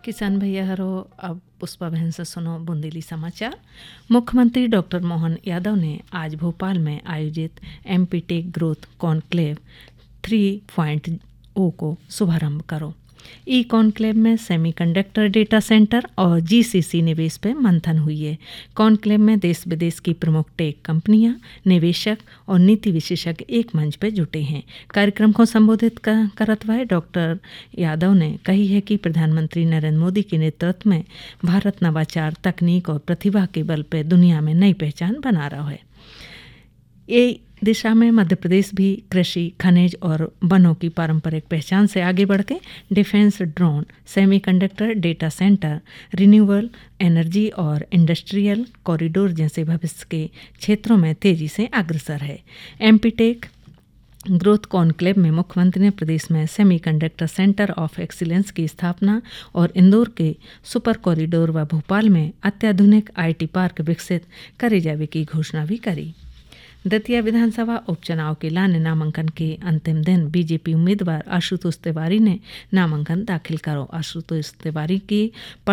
किसान भैया हरो अब पुष्पा बहन से सुनो बुंदेली समाचार। मुख्यमंत्री डॉक्टर मोहन यादव ने आज भोपाल में आयोजित एमपी टेक ग्रोथ कॉन्क्लेव 3.0 को शुभारंभ करो। ई कॉन्क्लेव में सेमीकंडक्टर डेटा सेंटर और जीसीसी निवेश पर मंथन हुई है। कॉन्क्लेव में देश विदेश की प्रमुख टेक कंपनियां, निवेशक और नीति विशेषज्ञ एक मंच पर जुटे हैं। कार्यक्रम को संबोधित करते हुए डॉक्टर यादव ने कही है कि प्रधानमंत्री नरेंद्र मोदी के नेतृत्व में भारत नवाचार, तकनीक और प्रतिभा के बल पर दुनिया में नई पहचान बना रहा है। ये दिशा में मध्य प्रदेश भी कृषि, खनिज और वनों की पारंपरिक पहचान से आगे बढ़ के defence, drone, semiconductor, data centre, renewable energy और इंडस्ट्रियल कॉरिडोर जैसे भविष्य के क्षेत्रों में तेजी से अग्रसर है। एमपी टेक ग्रोथ कॉन्क्लेव में मुख्यमंत्री ने प्रदेश में सेमीकंडक्टर सेंटर ऑफ एक्सीलेंस की स्थापना और इंदौर के सुपर कॉरिडोर व भोपाल में अत्याधुनिक आईटी पार्क विकसित करे जाने की घोषणा भी करी। दतिया विधानसभा उपचुनाव के लाने नामांकन के अंतिम दिन बीजेपी उम्मीदवार आशुतोष तिवारी ने नामांकन दाखिल करो। आशुतोष तिवारी की